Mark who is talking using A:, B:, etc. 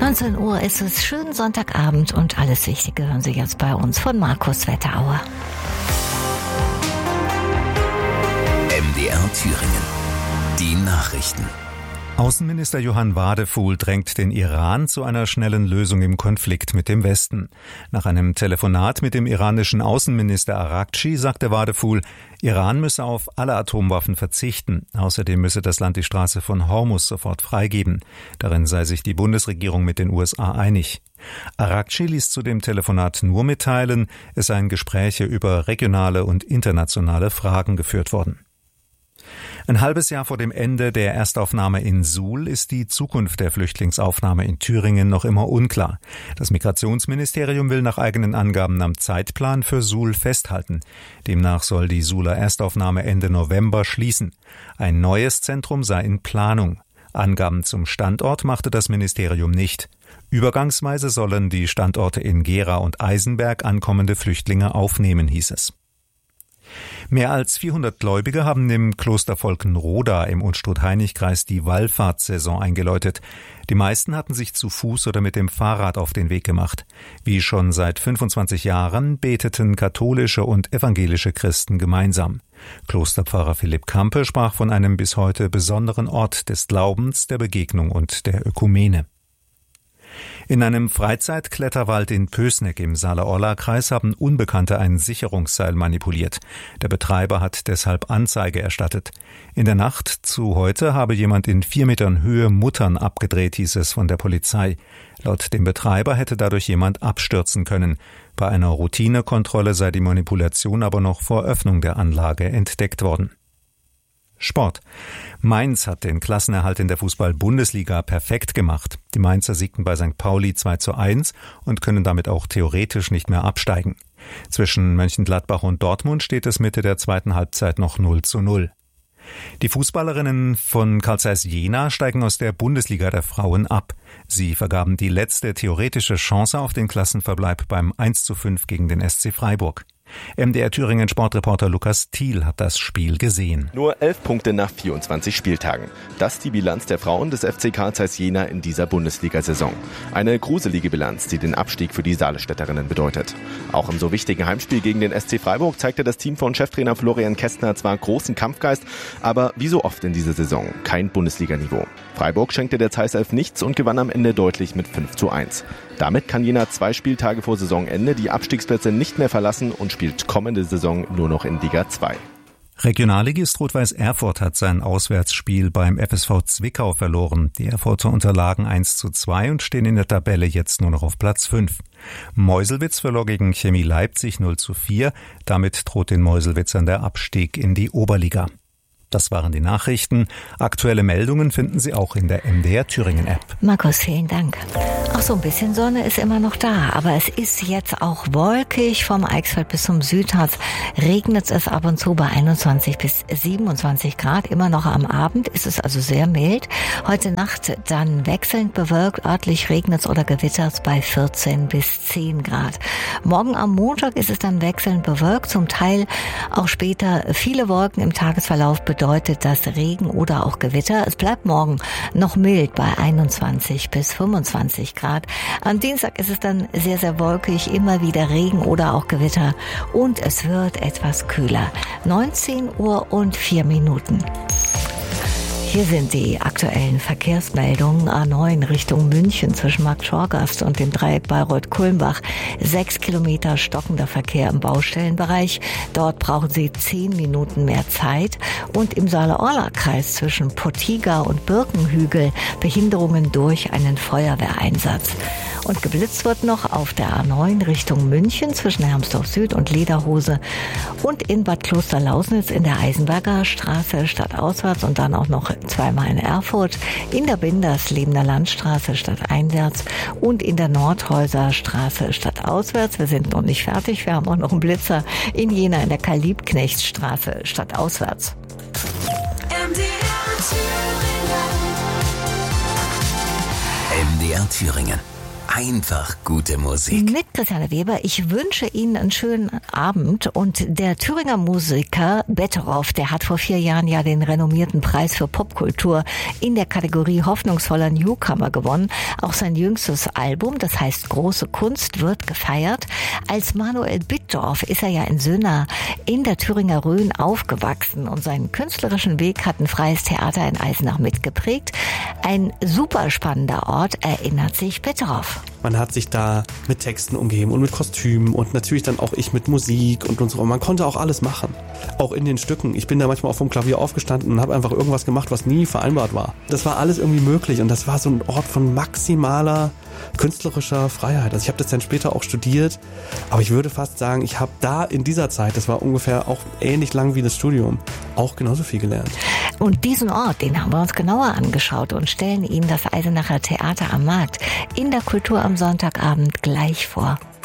A: 19 Uhr ist es, schönen Sonntagabend und alles Wichtige hören Sie jetzt bei uns von Markus Wetterauer.
B: MDR Thüringen. Die Nachrichten.
C: Außenminister Johann Wadefuhl drängt den Iran zu einer schnellen Lösung im Konflikt mit dem Westen. Nach einem Telefonat mit dem iranischen Außenminister Araghchi sagte Wadefuhl, Iran müsse auf alle Atomwaffen verzichten. Außerdem müsse das Land die Straße von Hormuz sofort freigeben. Darin sei sich die Bundesregierung mit den USA einig. Araghchi ließ zu dem Telefonat nur mitteilen, es seien Gespräche über regionale und internationale Fragen geführt worden. Ein halbes Jahr vor dem Ende der Erstaufnahme in Suhl ist die Zukunft der Flüchtlingsaufnahme in Thüringen noch immer unklar. Das Migrationsministerium will nach eigenen Angaben am Zeitplan für Suhl festhalten. Demnach soll die Suhler Erstaufnahme Ende November schließen. Ein neues Zentrum sei in Planung. Angaben zum Standort machte das Ministerium nicht. Übergangsweise sollen die Standorte in Gera und Eisenberg ankommende Flüchtlinge aufnehmen, hieß es. Mehr als 400 Gläubige haben im Kloster Volkenroda im Unstrut-Hainich-Kreis die Wallfahrtssaison eingeläutet. Die meisten hatten sich zu Fuß oder mit dem Fahrrad auf den Weg gemacht. Wie schon seit 25 Jahren beteten katholische und evangelische Christen gemeinsam. Klosterpfarrer Philipp Kampe sprach von einem bis heute besonderen Ort des Glaubens, der Begegnung und der Ökumene. In einem Freizeitkletterwald in Pößneck im Saale-Orla-Kreis haben Unbekannte ein Sicherungsseil manipuliert. Der Betreiber hat deshalb Anzeige erstattet. In der Nacht zu heute habe jemand in 4 Metern Höhe Muttern abgedreht, hieß es von der Polizei. Laut dem Betreiber hätte dadurch jemand abstürzen können. Bei einer Routinekontrolle sei die Manipulation aber noch vor Öffnung der Anlage entdeckt worden. Sport. Mainz hat den Klassenerhalt in der Fußball-Bundesliga perfekt gemacht. Die Mainzer siegten bei St. Pauli 2:1 und können damit auch theoretisch nicht mehr absteigen. Zwischen Mönchengladbach und Dortmund steht es Mitte der zweiten Halbzeit noch 0:0. Die Fußballerinnen von Carl Zeiss Jena steigen aus der Bundesliga der Frauen ab. Sie vergaben die letzte theoretische Chance auf den Klassenverbleib beim 1:5 gegen den SC Freiburg. MDR Thüringen Sportreporter Lukas Thiel hat das Spiel gesehen.
D: Nur 11 Punkte nach 24 Spieltagen. Das ist die Bilanz der Frauen des FC Carl Zeiss Jena in dieser Bundesliga-Saison. Eine gruselige Bilanz, die den Abstieg für die Saalestädterinnen bedeutet. Auch im so wichtigen Heimspiel gegen den SC Freiburg zeigte das Team von Cheftrainer Florian Kästner zwar großen Kampfgeist, aber wie so oft in dieser Saison kein Bundesliganiveau. Freiburg schenkte der Zeiss Elf nichts und gewann am Ende deutlich mit 5:1. Damit kann Jena 2 Spieltage vor Saisonende die Abstiegsplätze nicht mehr verlassen und spielt kommende Saison nur noch in Liga 2.
C: Regionalligist Rot-Weiß Erfurt hat sein Auswärtsspiel beim FSV Zwickau verloren. Die Erfurter unterlagen 1:2 und stehen in der Tabelle jetzt nur noch auf Platz 5. Meuselwitz verlor gegen Chemie Leipzig 0:4. Damit droht den Meuselwitzern der Abstieg in die Oberliga. Das waren die Nachrichten. Aktuelle Meldungen finden Sie auch in der MDR Thüringen App.
A: Markus, vielen Dank. Auch so ein bisschen Sonne ist immer noch da, aber es ist jetzt auch wolkig. Vom Eichsfeld bis zum Südharz regnet es ab und zu bei 21 bis 27 Grad. Immer noch am Abend ist es also sehr mild. Heute Nacht dann wechselnd bewölkt, örtlich regnet es oder gewittert es bei 14 bis 10 Grad. Morgen am Montag ist es dann wechselnd bewölkt, zum Teil auch später viele Wolken im Tagesverlauf bedeutet das Regen oder auch Gewitter. Es bleibt morgen noch mild bei 21 bis 25 Grad. Am Dienstag ist es dann sehr, sehr wolkig, immer wieder Regen oder auch Gewitter und es wird etwas kühler. 19 Uhr und 4 Minuten. Hier sind die aktuellen Verkehrsmeldungen. A9 Richtung München zwischen Marktschorgast und dem Dreieck Bayreuth-Kulmbach. 6 Kilometer stockender Verkehr im Baustellenbereich. Dort brauchen Sie 10 Minuten mehr Zeit. Und im Saale-Orla-Kreis zwischen Pottiga und Birkenhügel Behinderungen durch einen Feuerwehreinsatz. Und geblitzt wird noch auf der A9 Richtung München zwischen Hermsdorf Süd und Lederhose und in Bad Klosterlausnitz in der Eisenberger Straße stadtauswärts und dann auch noch zweimal in Erfurt, in der Binderslebener Landstraße stadteinwärts und in der Nordhäuser Straße stadtauswärts. Wir sind noch nicht fertig, wir haben auch noch einen Blitzer in Jena in der Karl-Liebknecht-Straße stadtauswärts.
B: MDR Thüringen. einfach gute Musik.
A: Mit Christiane Weber. Ich wünsche Ihnen einen schönen Abend. Und der Thüringer Musiker Betteroff, der hat vor 4 Jahren ja den renommierten Preis für Popkultur in der Kategorie hoffnungsvoller Newcomer gewonnen. Auch sein jüngstes Album, das heißt Große Kunst, wird gefeiert. Als Manuel Bittdorf ist er ja in Sönna in der Thüringer Rhön aufgewachsen und seinen künstlerischen Weg hat ein freies Theater in Eisenach mitgeprägt. Ein super spannender Ort, erinnert sich Betteroff.
E: Man hat sich da mit Texten umgeben und mit Kostümen und natürlich dann auch ich mit Musik und so. Man konnte auch alles machen, auch in den Stücken. Ich bin da manchmal auch vom Klavier aufgestanden und habe einfach irgendwas gemacht, was nie vereinbart war. Das war alles irgendwie möglich und das war so ein Ort von maximaler künstlerischer Freiheit. Also ich habe das dann später auch studiert, aber ich würde fast sagen, ich habe da in dieser Zeit, das war ungefähr auch ähnlich lang wie das Studium, auch genauso viel gelernt.
A: Und diesen Ort, den haben wir uns genauer angeschaut und stellen Ihnen das Eisenacher Theater am Markt in der Kultur am Sonntagabend gleich vor.